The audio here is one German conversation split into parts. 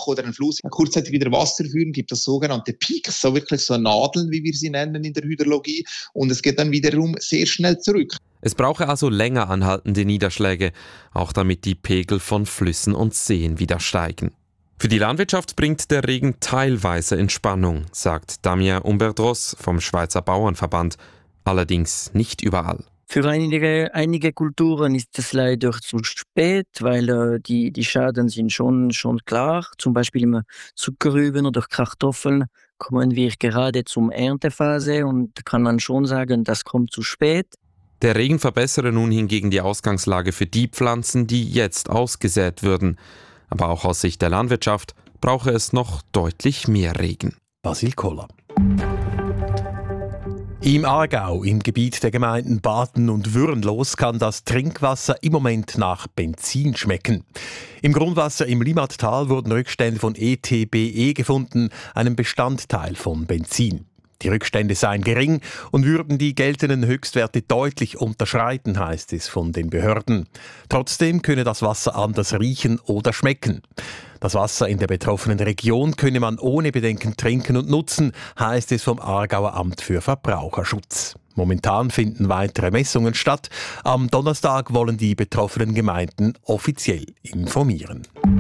Bach oder ein Fluss kurzzeitig wieder Wasser führen, gibt es sogenannte Peaks, so wirklich so Nadeln, wie wir sie nennen in der Hydrologie, und es geht dann wiederum sehr schnell zurück. Es brauche also länger anhaltende Niederschläge, auch damit die Pegel von Flüssen und Seen wieder steigen. Für die Landwirtschaft bringt der Regen teilweise Entspannung, sagt Damien Umberdros vom Schweizer Bauernverband, allerdings nicht überall. Für einige Kulturen ist es leider zu spät, weil die Schäden sind schon klar. Zum Beispiel im Zuckerrüben oder Kartoffeln kommen wir gerade zum Erntephase und kann man schon sagen, das kommt zu spät. Der Regen verbessere nun hingegen die Ausgangslage für die Pflanzen, die jetzt ausgesät würden. Aber auch aus Sicht der Landwirtschaft brauche es noch deutlich mehr Regen. Basil Koller. Im Aargau, im Gebiet der Gemeinden Baden und Würenlos, kann das Trinkwasser im Moment nach Benzin schmecken. Im Grundwasser im Limmattal wurden Rückstände von ETBE gefunden, einem Bestandteil von Benzin. Die Rückstände seien gering und würden die geltenden Höchstwerte deutlich unterschreiten, heißt es von den Behörden. Trotzdem könne das Wasser anders riechen oder schmecken. Das Wasser in der betroffenen Region könne man ohne Bedenken trinken und nutzen, heißt es vom Aargauer Amt für Verbraucherschutz. Momentan finden weitere Messungen statt. Am Donnerstag wollen die betroffenen Gemeinden offiziell informieren.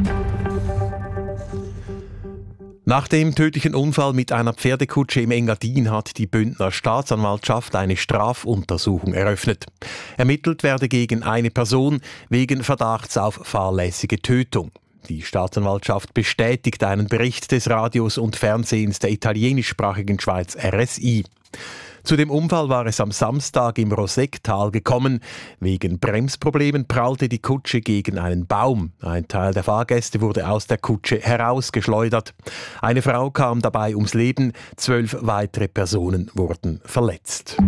Nach dem tödlichen Unfall mit einer Pferdekutsche im Engadin hat die Bündner Staatsanwaltschaft eine Strafuntersuchung eröffnet. Ermittelt werde gegen eine Person wegen Verdachts auf fahrlässige Tötung. Die Staatsanwaltschaft bestätigt einen Bericht des Radios und Fernsehens der italienischsprachigen Schweiz RSI. Zu dem Unfall war es am Samstag im Rosecktal gekommen. Wegen Bremsproblemen prallte die Kutsche gegen einen Baum. Ein Teil der Fahrgäste wurde aus der Kutsche herausgeschleudert. Eine Frau kam dabei ums Leben, 12 weitere Personen wurden verletzt.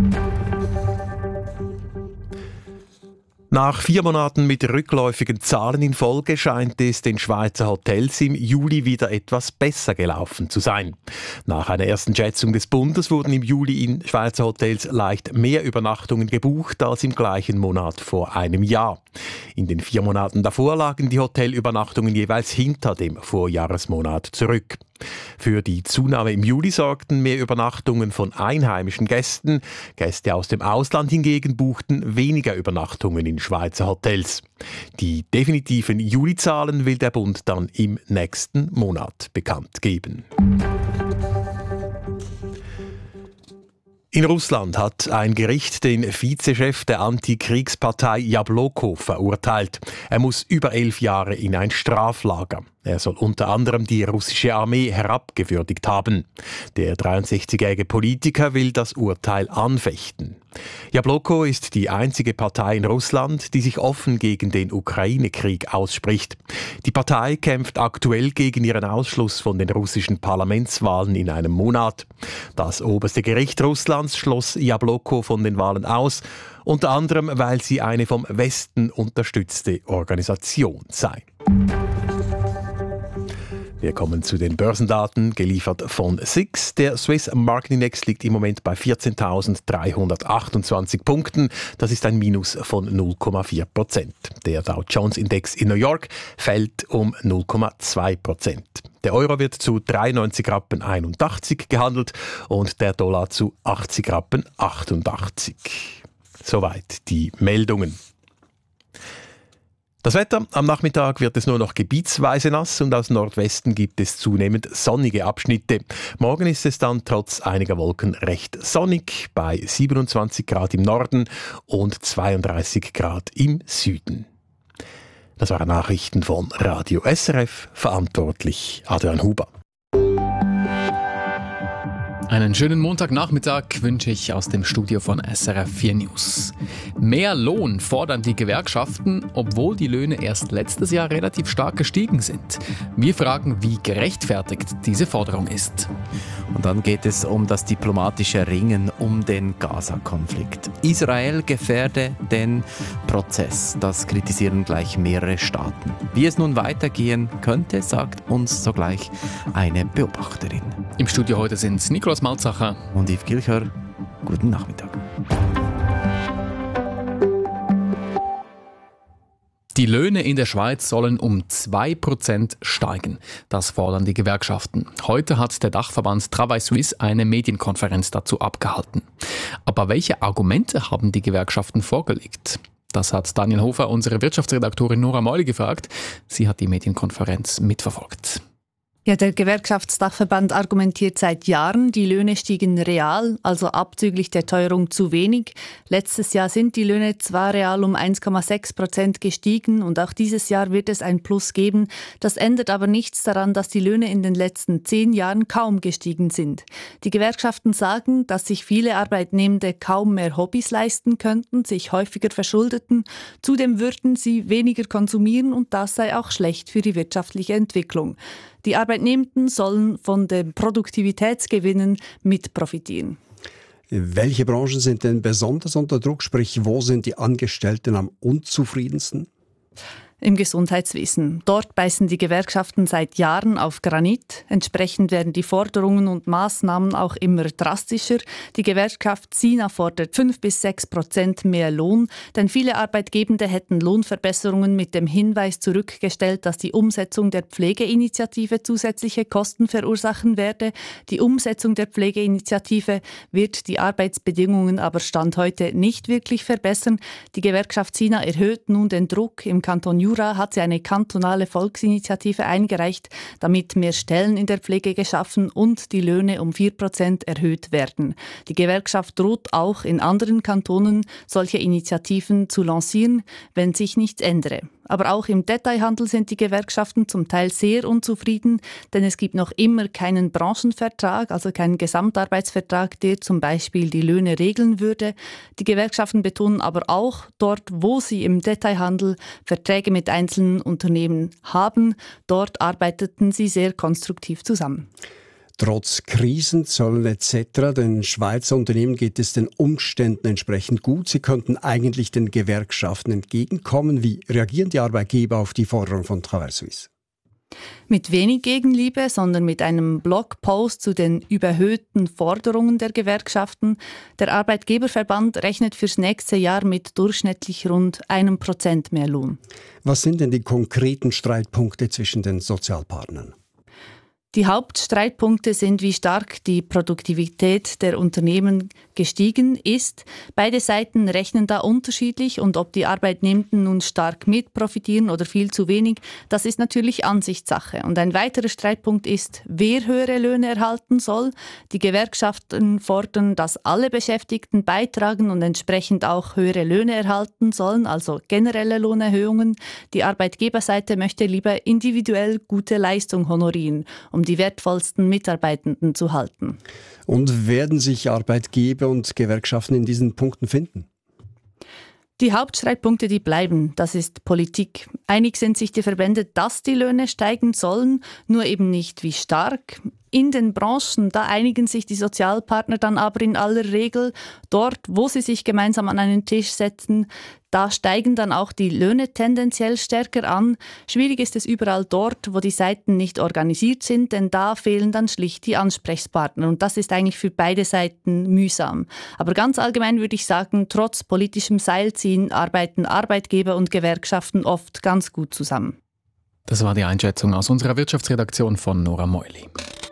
Nach 4 Monaten mit rückläufigen Zahlen in Folge scheint es den Schweizer Hotels im Juli wieder etwas besser gelaufen zu sein. Nach einer ersten Schätzung des Bundes wurden im Juli in Schweizer Hotels leicht mehr Übernachtungen gebucht als im gleichen Monat vor einem Jahr. In den 4 Monaten davor lagen die Hotelübernachtungen jeweils hinter dem Vorjahresmonat zurück. Für die Zunahme im Juli sorgten mehr Übernachtungen von einheimischen Gästen. Gäste aus dem Ausland hingegen buchten weniger Übernachtungen in Schweizer Hotels. Die definitiven Juli-Zahlen will der Bund dann im nächsten Monat bekannt geben. In Russland hat ein Gericht den Vizechef der Antikriegspartei Jabloko verurteilt. Er muss über 11 Jahre in ein Straflager. Er soll unter anderem die russische Armee herabgewürdigt haben. Der 63-jährige Politiker will das Urteil anfechten. Jabloko ist die einzige Partei in Russland, die sich offen gegen den Ukraine-Krieg ausspricht. Die Partei kämpft aktuell gegen ihren Ausschluss von den russischen Parlamentswahlen in einem Monat. Das oberste Gericht Russlands schloss Jabloko von den Wahlen aus, unter anderem, weil sie eine vom Westen unterstützte Organisation sei. Wir kommen zu den Börsendaten, geliefert von SIX. Der Swiss Market Index liegt im Moment bei 14.328 Punkten. Das ist ein Minus von 0,4%. Der Dow Jones Index in New York fällt um 0,2%. Der Euro wird zu 93,81 Rappen gehandelt und der Dollar zu 80,88 Rappen. Soweit die Meldungen. Das Wetter: Am Nachmittag wird es nur noch gebietsweise nass und aus Nordwesten gibt es zunehmend sonnige Abschnitte. Morgen ist es dann trotz einiger Wolken recht sonnig bei 27 Grad im Norden und 32 Grad im Süden. Das waren Nachrichten von Radio SRF, verantwortlich Adrian Huber. Einen schönen Montagnachmittag wünsche ich aus dem Studio von SRF 4 News. Mehr Lohn fordern die Gewerkschaften, obwohl die Löhne erst letztes Jahr relativ stark gestiegen sind. Wir fragen, wie gerechtfertigt diese Forderung ist. Und dann geht es um das diplomatische Ringen um den Gaza-Konflikt. Israel gefährde den Prozess. Das kritisieren gleich mehrere Staaten. Wie es nun weitergehen könnte, sagt uns sogleich eine Beobachterin. Im Studio heute sind Nikolaus Malzacher und Yves Gilcher. Guten Nachmittag. Die Löhne in der Schweiz sollen um 2% steigen. Das fordern die Gewerkschaften. Heute hat der Dachverband Travail Suisse eine Medienkonferenz dazu abgehalten. Aber welche Argumente haben die Gewerkschaften vorgelegt? Das hat Daniel Hofer, unsere Wirtschaftsredaktorin Nora Meuli, gefragt. Sie hat die Medienkonferenz mitverfolgt. Ja, der Gewerkschaftsdachverband argumentiert seit Jahren, die Löhne stiegen real, also abzüglich der Teuerung, zu wenig. Letztes Jahr sind die Löhne zwar real um 1,6% gestiegen und auch dieses Jahr wird es ein Plus geben. Das ändert aber nichts daran, dass die Löhne in den letzten 10 Jahren kaum gestiegen sind. Die Gewerkschaften sagen, dass sich viele Arbeitnehmende kaum mehr Hobbys leisten könnten, sich häufiger verschuldeten. Zudem würden sie weniger konsumieren und das sei auch schlecht für die wirtschaftliche Entwicklung. Die Arbeitnehmenden sollen von den Produktivitätsgewinnen mit profitieren. Welche Branchen sind denn besonders unter Druck? Sprich, wo sind die Angestellten am unzufriedensten? Im Gesundheitswesen. Dort beißen die Gewerkschaften seit Jahren auf Granit. Entsprechend werden die Forderungen und Maßnahmen auch immer drastischer. Die Gewerkschaft SINA fordert 5-6% mehr Lohn, denn viele Arbeitgebende hätten Lohnverbesserungen mit dem Hinweis zurückgestellt, dass die Umsetzung der Pflegeinitiative zusätzliche Kosten verursachen werde. Die Umsetzung der Pflegeinitiative wird die Arbeitsbedingungen aber Stand heute nicht wirklich verbessern. Die Gewerkschaft SINA erhöht nun den Druck. Im Kanton Jura hat sie eine kantonale Volksinitiative eingereicht, damit mehr Stellen in der Pflege geschaffen und die Löhne um 4% erhöht werden. Die Gewerkschaft droht auch in anderen Kantonen solche Initiativen zu lancieren, wenn sich nichts ändere. Aber auch im Detailhandel sind die Gewerkschaften zum Teil sehr unzufrieden, denn es gibt noch immer keinen Branchenvertrag, also keinen Gesamtarbeitsvertrag, der zum Beispiel die Löhne regeln würde. Die Gewerkschaften betonen aber auch, dort, wo sie im Detailhandel Verträge mit einzelnen Unternehmen haben, dort arbeiteten sie sehr konstruktiv zusammen. Trotz Krisen, Zöllen etc. den Schweizer Unternehmen geht es den Umständen entsprechend gut. Sie könnten eigentlich den Gewerkschaften entgegenkommen. Wie reagieren die Arbeitgeber auf die Forderung von Travail Suisse? Mit wenig Gegenliebe, sondern mit einem Blogpost zu den überhöhten Forderungen der Gewerkschaften. Der Arbeitgeberverband rechnet fürs nächste Jahr mit durchschnittlich rund 1% mehr Lohn. Was sind denn die konkreten Streitpunkte zwischen den Sozialpartnern? Die Hauptstreitpunkte sind, wie stark die Produktivität der Unternehmen gestiegen ist. Beide Seiten rechnen da unterschiedlich und ob die Arbeitnehmenden nun stark mit profitieren oder viel zu wenig, das ist natürlich Ansichtssache. Und ein weiterer Streitpunkt ist, wer höhere Löhne erhalten soll. Die Gewerkschaften fordern, dass alle Beschäftigten beitragen und entsprechend auch höhere Löhne erhalten sollen, also generelle Lohnerhöhungen. Die Arbeitgeberseite möchte lieber individuell gute Leistung honorieren, um die wertvollsten Mitarbeitenden zu halten. Und werden sich Arbeitgeber und Gewerkschaften in diesen Punkten finden? Die Hauptstreitpunkte, die bleiben, das ist Politik. Einig sind sich die Verbände, dass die Löhne steigen sollen, nur eben nicht wie stark. In den Branchen, da einigen sich die Sozialpartner dann aber in aller Regel. Dort, wo sie sich gemeinsam an einen Tisch setzen, da steigen dann auch die Löhne tendenziell stärker an. Schwierig ist es überall dort, wo die Seiten nicht organisiert sind, denn da fehlen dann schlicht die Ansprechpartner. Und das ist eigentlich für beide Seiten mühsam. Aber ganz allgemein würde ich sagen, trotz politischem Seilziehen arbeiten Arbeitgeber und Gewerkschaften oft ganz gut zusammen. Das war die Einschätzung aus unserer Wirtschaftsredaktion von Nora Meuli.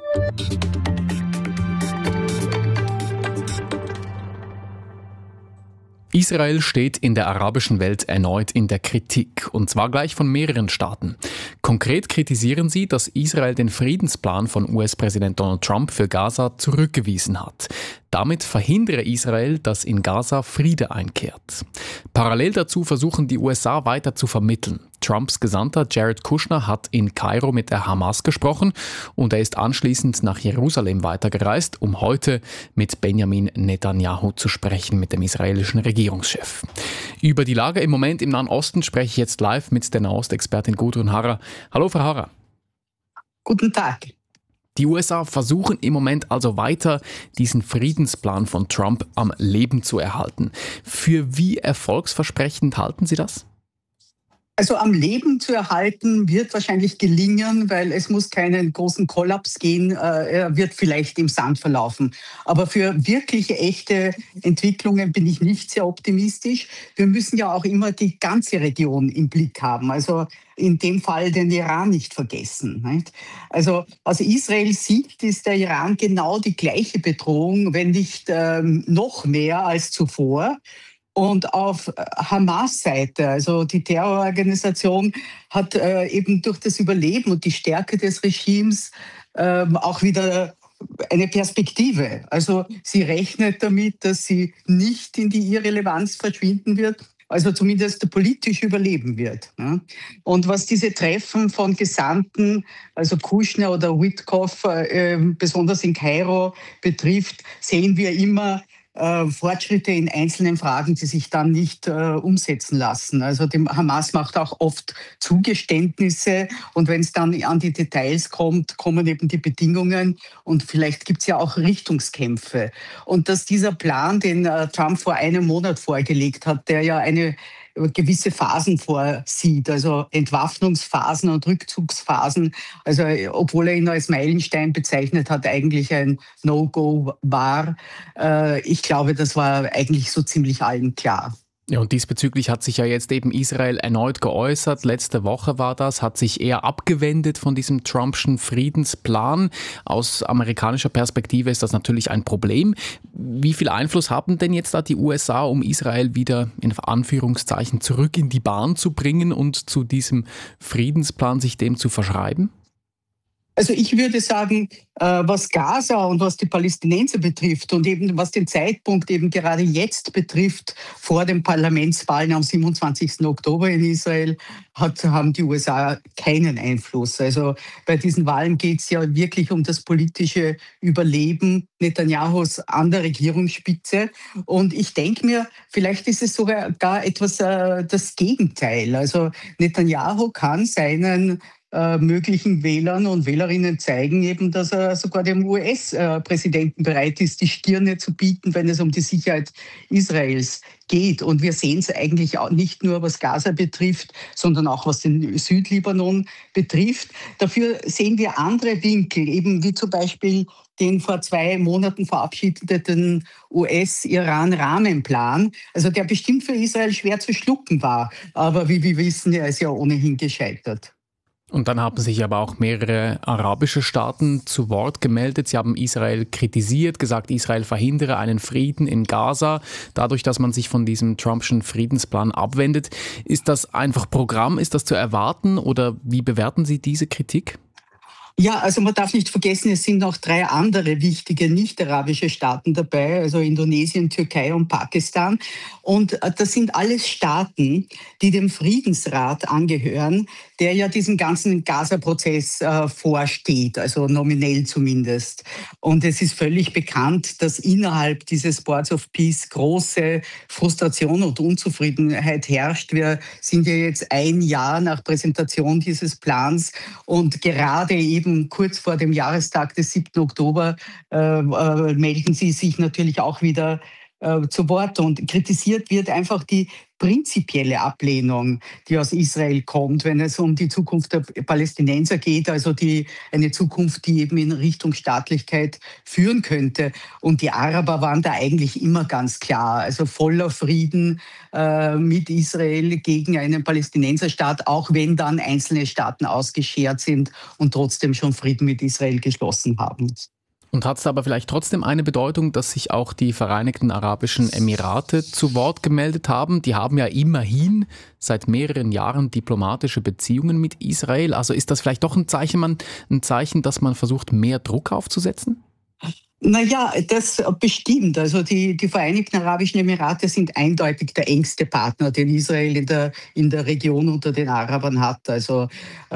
Israel steht in der arabischen Welt erneut in der Kritik, und zwar gleich von mehreren Staaten. Konkret kritisieren sie, dass Israel den Friedensplan von US-Präsident Donald Trump für Gaza zurückgewiesen hat. Damit verhindere Israel, dass in Gaza Friede einkehrt. Parallel dazu versuchen die USA weiter zu vermitteln. Trumps Gesandter Jared Kushner hat in Kairo mit der Hamas gesprochen und er ist anschließend nach Jerusalem weitergereist, um heute mit Benjamin Netanyahu zu sprechen, mit dem israelischen Regierungschef. Über die Lage im Moment im Nahen Osten spreche ich jetzt live mit der Nahostexpertin Gudrun Harrer. Hallo, Frau Harrer. Guten Tag. Die USA versuchen im Moment also weiter, diesen Friedensplan von Trump am Leben zu erhalten. Für wie erfolgsversprechend halten Sie das? Also am Leben zu erhalten wird wahrscheinlich gelingen, weil es muss keinen großen Kollaps gehen, er wird vielleicht im Sand verlaufen. Aber für wirkliche, echte Entwicklungen bin ich nicht sehr optimistisch. Wir müssen ja auch immer die ganze Region im Blick haben. Also in dem Fall den Iran nicht vergessen. Nicht? Also aus Israels Sicht ist der Iran genau die gleiche Bedrohung, wenn nicht noch mehr als zuvor. Und auf Hamas-Seite, also die Terrororganisation, hat eben durch das Überleben und die Stärke des Regimes auch wieder eine Perspektive. Also sie rechnet damit, dass sie nicht in die Irrelevanz verschwinden wird, also zumindest politisch überleben wird. Und was diese Treffen von Gesandten, also Kushner oder Witkoff, besonders in Kairo betrifft, sehen wir immer Fortschritte in einzelnen Fragen, die sich dann nicht umsetzen lassen. Also die Hamas macht auch oft Zugeständnisse und wenn es dann an die Details kommt, kommen eben die Bedingungen und vielleicht gibt es ja auch Richtungskämpfe. Und dass dieser Plan, den Trump vor einem Monat vorgelegt hat, der ja eine gewisse Phasen vorsieht, also Entwaffnungsphasen und Rückzugsphasen. Also obwohl er ihn als Meilenstein bezeichnet hat, eigentlich ein No-Go war. Ich glaube, das war eigentlich so ziemlich allen klar. Ja, und diesbezüglich hat sich ja jetzt eben Israel erneut geäußert. Letzte Woche war das, hat sich eher abgewendet von diesem Trumpschen Friedensplan. Aus amerikanischer Perspektive ist das natürlich ein Problem. Wie viel Einfluss haben denn jetzt da die USA, um Israel wieder in Anführungszeichen zurück in die Bahn zu bringen und zu diesem Friedensplan sich dem zu verschreiben? Also ich würde sagen, was Gaza und was die Palästinenser betrifft und eben was den Zeitpunkt eben gerade jetzt betrifft, vor den Parlamentswahlen am 27. Oktober in Israel, haben die USA keinen Einfluss. Also bei diesen Wahlen geht es ja wirklich um das politische Überleben Netanyahus an der Regierungsspitze. Und ich denke mir, vielleicht ist es sogar gar etwas das Gegenteil. Also Netanyahu kann seinen möglichen Wählern und Wählerinnen zeigen eben, dass er sogar dem US-Präsidenten bereit ist, die Stirne zu bieten, wenn es um die Sicherheit Israels geht. Und wir sehen es eigentlich auch nicht nur, was Gaza betrifft, sondern auch was den Südlibanon betrifft. Dafür sehen wir andere Winkel, eben wie zum Beispiel den vor 2 Monaten verabschiedeten US-Iran-Rahmenplan, also der bestimmt für Israel schwer zu schlucken war. Aber wie wir wissen, er ist ja ohnehin gescheitert. Und dann haben sich aber auch mehrere arabische Staaten zu Wort gemeldet. Sie haben Israel kritisiert, gesagt, Israel verhindere einen Frieden in Gaza, dadurch, dass man sich von diesem Trumpschen Friedensplan abwendet. Ist das einfach Programm? Ist das zu erwarten? Oder wie bewerten Sie diese Kritik? Ja, also man darf nicht vergessen, es sind noch 3 andere wichtige nicht-arabische Staaten dabei, also Indonesien, Türkei und Pakistan. Und das sind alles Staaten, die dem Friedensrat angehören, der ja diesem ganzen Gaza-Prozess vorsteht, also nominell zumindest. Und es ist völlig bekannt, dass innerhalb dieses Boards of Peace große Frustration und Unzufriedenheit herrscht. Wir sind ja jetzt 1 Jahr nach Präsentation dieses Plans und gerade eben kurz vor dem Jahrestag des 7. Oktober melden sie sich natürlich auch wieder zu Wort und kritisiert wird einfach die prinzipielle Ablehnung, die aus Israel kommt, wenn es um die Zukunft der Palästinenser geht, also eine Zukunft, die eben in Richtung Staatlichkeit führen könnte. Und die Araber waren da eigentlich immer ganz klar, also voller Frieden mit Israel gegen einen Palästinenserstaat, auch wenn dann einzelne Staaten ausgeschert sind und trotzdem schon Frieden mit Israel geschlossen haben. Und hat es aber vielleicht trotzdem eine Bedeutung, dass sich auch die Vereinigten Arabischen Emirate zu Wort gemeldet haben? Die haben ja immerhin seit mehreren Jahren diplomatische Beziehungen mit Israel. Also ist das vielleicht doch ein Zeichen, dass man versucht, mehr Druck aufzusetzen? Naja, das bestimmt. Also die Vereinigten Arabischen Emirate sind eindeutig der engste Partner, den Israel in der Region unter den Arabern hat. Also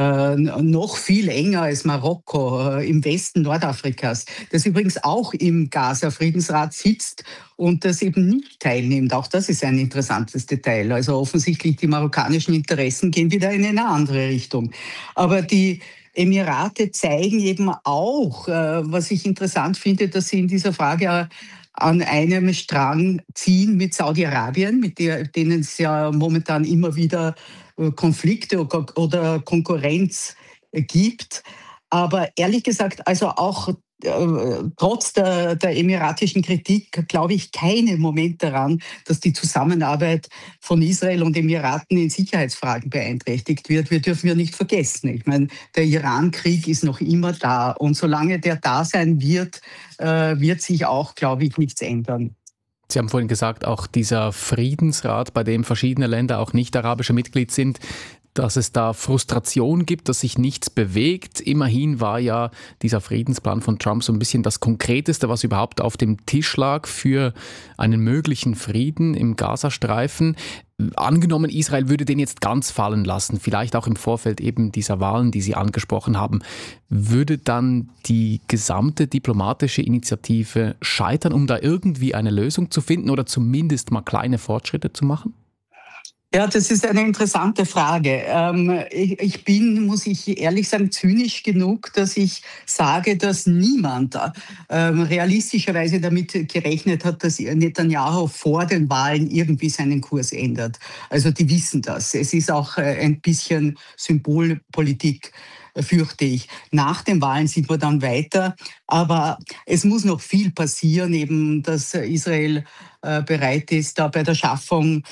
noch viel enger als Marokko im Westen Nordafrikas, das übrigens auch im Gaza-Friedensrat sitzt und das eben nicht teilnimmt. Auch das ist ein interessantes Detail. Also offensichtlich die marokkanischen Interessen gehen wieder in eine andere Richtung. Aber die Emirate zeigen eben auch, was ich interessant finde, dass sie in dieser Frage an einem Strang ziehen mit Saudi-Arabien, mit denen es ja momentan immer wieder Konflikte oder Konkurrenz gibt. Aber ehrlich gesagt, also auch trotz der emiratischen Kritik glaube ich keinen Moment daran, dass die Zusammenarbeit von Israel und Emiraten in Sicherheitsfragen beeinträchtigt wird. Wir dürfen ja nicht vergessen. Ich meine, der Iran-Krieg ist noch immer da. Und solange der da sein wird, wird sich auch, glaube ich, nichts ändern. Sie haben vorhin gesagt, auch dieser Friedensrat, bei dem verschiedene Länder, auch nicht-arabische Mitglied sind, dass es da Frustration gibt, dass sich nichts bewegt. Immerhin war ja dieser Friedensplan von Trump so ein bisschen das Konkreteste, was überhaupt auf dem Tisch lag für einen möglichen Frieden im Gazastreifen. Angenommen, Israel würde den jetzt ganz fallen lassen, vielleicht auch im Vorfeld eben dieser Wahlen, die Sie angesprochen haben, würde dann die gesamte diplomatische Initiative scheitern, um da irgendwie eine Lösung zu finden oder zumindest mal kleine Fortschritte zu machen? Ja, das ist eine interessante Frage. Ich bin, muss ich ehrlich sagen, zynisch genug, dass ich sage, dass niemand realistischerweise damit gerechnet hat, dass Netanyahu vor den Wahlen irgendwie seinen Kurs ändert. Also die wissen das. Es ist auch ein bisschen Symbolpolitik, fürchte ich. Nach den Wahlen sind wir dann weiter. Aber es muss noch viel passieren, eben, dass Israel bereit ist, da bei der Schaffung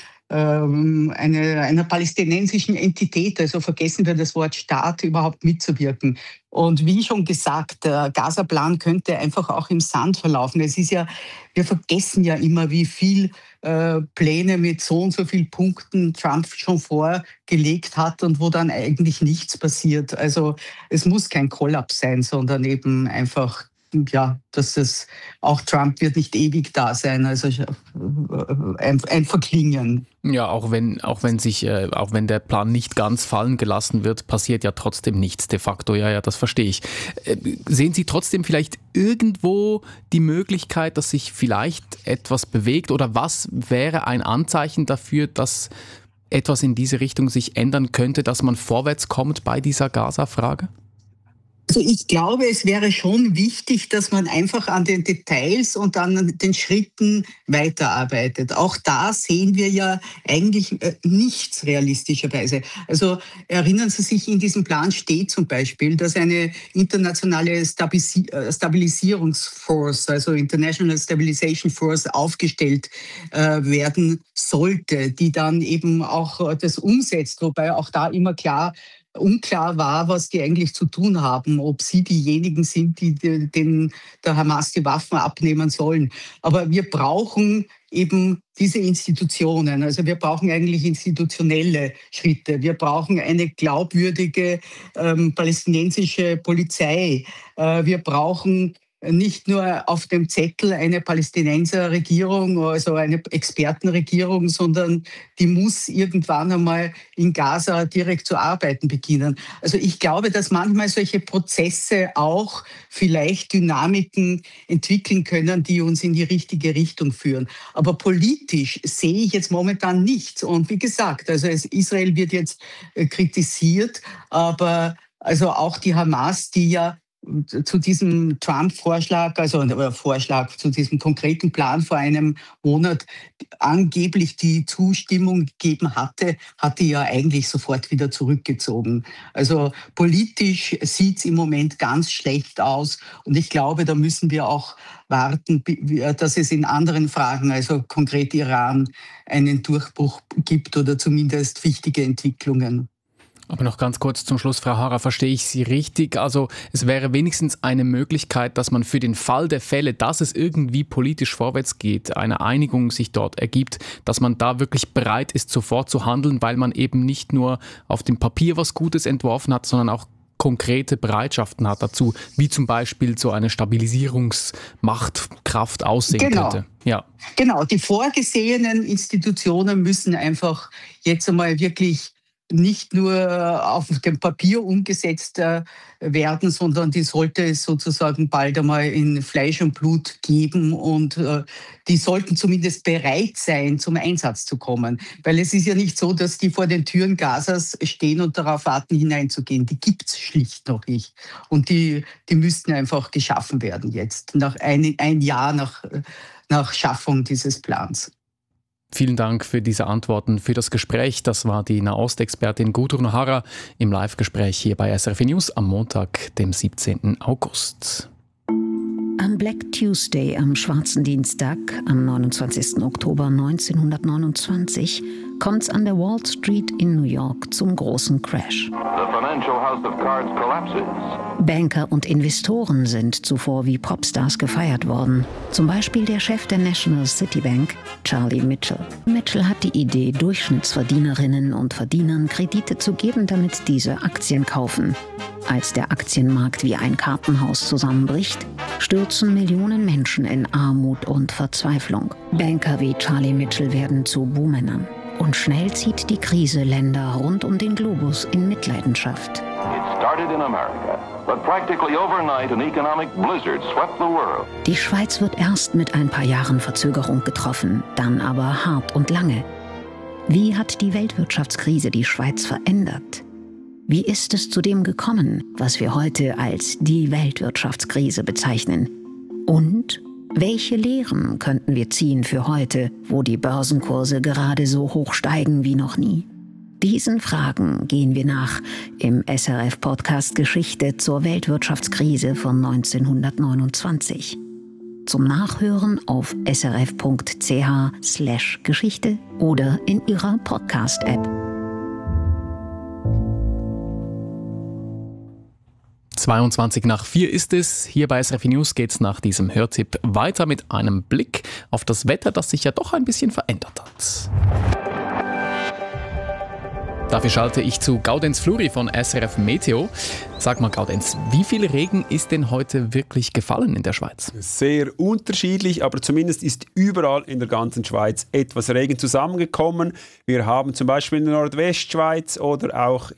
einer palästinensischen Entität, also vergessen wir das Wort Staat, überhaupt mitzuwirken. Und wie schon gesagt, der Gaza-Plan könnte einfach auch im Sand verlaufen. Es ist ja, wir vergessen ja immer, wie viel Pläne mit so und so vielen Punkten Trump schon vorgelegt hat und wo dann eigentlich nichts passiert. Also es muss kein Kollaps sein, sondern eben einfach, ja, dass es auch Trump wird nicht ewig da sein, also ein Verklingen. Ja, auch wenn der Plan nicht ganz fallen gelassen wird, passiert ja trotzdem nichts de facto. Ja, das verstehe ich. Sehen Sie trotzdem vielleicht irgendwo die Möglichkeit, dass sich vielleicht etwas bewegt, oder was wäre ein Anzeichen dafür, dass etwas in diese Richtung sich ändern könnte, dass man vorwärts kommt bei dieser Gaza-Frage? Also ich glaube, es wäre schon wichtig, dass man einfach an den Details und an den Schritten weiterarbeitet. Auch da sehen wir ja eigentlich nichts realistischerweise. Also erinnern Sie sich, in diesem Plan steht zum Beispiel, dass eine internationale Stabilisierungsforce, also International Stabilization Force, aufgestellt werden sollte, die dann eben auch das umsetzt, wobei auch da immer unklar war, was die eigentlich zu tun haben, ob sie diejenigen sind, die der Hamas die Waffen abnehmen sollen. Aber wir brauchen eben diese Institutionen. Also wir brauchen eigentlich institutionelle Schritte. Wir brauchen eine glaubwürdige palästinensische Polizei. Wir brauchen nicht nur auf dem Zettel eine Palästinenserregierung, also eine Expertenregierung, sondern die muss irgendwann einmal in Gaza direkt zu arbeiten beginnen. Also ich glaube, dass manchmal solche Prozesse auch vielleicht Dynamiken entwickeln können, die uns in die richtige Richtung führen. Aber politisch sehe ich jetzt momentan nichts. Und wie gesagt, also Israel wird jetzt kritisiert, aber also auch die Hamas, die ja zu diesem Trump-Vorschlag, Vorschlag zu diesem konkreten Plan vor einem Monat angeblich die Zustimmung gegeben hatte ja eigentlich sofort wieder zurückgezogen. Also politisch sieht es im Moment ganz schlecht aus und ich glaube, da müssen wir auch warten, dass es in anderen Fragen, also konkret Iran, einen Durchbruch gibt oder zumindest wichtige Entwicklungen. Aber noch ganz kurz zum Schluss, Frau Harrer, verstehe ich Sie richtig? Also es wäre wenigstens eine Möglichkeit, dass man für den Fall der Fälle, dass es irgendwie politisch vorwärts geht, eine Einigung sich dort ergibt, dass man da wirklich bereit ist, sofort zu handeln, weil man eben nicht nur auf dem Papier was Gutes entworfen hat, sondern auch konkrete Bereitschaften hat dazu, wie zum Beispiel so eine Stabilisierungsmachtkraft aussehen könnte. Ja. Genau, die vorgesehenen Institutionen müssen einfach jetzt einmal wirklich nicht nur auf dem Papier umgesetzt werden, sondern die sollte es sozusagen bald einmal in Fleisch und Blut geben und die sollten zumindest bereit sein, zum Einsatz zu kommen. Weil es ist ja nicht so, dass die vor den Türen Gazas stehen und darauf warten, hineinzugehen. Die gibt es schlicht noch nicht. Und die müssten einfach geschaffen werden jetzt, nach ein Jahr nach Schaffung dieses Plans. Vielen Dank für diese Antworten, für das Gespräch. Das war die Nahostexpertin Gudrun Harrer im Live-Gespräch hier bei SRF News am Montag, dem 17. August. Am Black Tuesday, am Schwarzen Dienstag, am 29. Oktober 1929, kommt es an der Wall Street in New York zum großen Crash. Banker und Investoren sind zuvor wie Popstars gefeiert worden. Zum Beispiel der Chef der National City Bank, Charlie Mitchell. Mitchell hat die Idee, Durchschnittsverdienerinnen und Verdienern Kredite zu geben, damit diese Aktien kaufen. Als der Aktienmarkt wie ein Kartenhaus zusammenbricht, stürzen Millionen Menschen in Armut und Verzweiflung. Banker wie Charlie Mitchell werden zu Buhmännern. Und schnell zieht die Krise Länder rund um den Globus in Mitleidenschaft. Die Schweiz wird erst mit ein paar Jahren Verzögerung getroffen, dann aber hart und lange. Wie hat die Weltwirtschaftskrise die Schweiz verändert? Wie ist es zu dem gekommen, was wir heute als die Weltwirtschaftskrise bezeichnen? Und welche Lehren könnten wir ziehen für heute, wo die Börsenkurse gerade so hoch steigen wie noch nie? Diesen Fragen gehen wir nach im SRF-Podcast Geschichte zur Weltwirtschaftskrise von 1929. Zum Nachhören auf srf.ch/Geschichte oder in Ihrer Podcast-App. 4:22 ist es. Hier bei SRF News geht es nach diesem Hörtipp weiter mit einem Blick auf das Wetter, das sich ja doch ein bisschen verändert hat. Dafür schalte ich zu Gaudenz Fluri von SRF Meteo. Sag mal, Gaudenz, wie viel Regen ist denn heute wirklich gefallen in der Schweiz? Sehr unterschiedlich, aber zumindest ist überall in der ganzen Schweiz etwas Regen zusammengekommen. Wir haben zum Beispiel in der Nordwestschweiz oder auch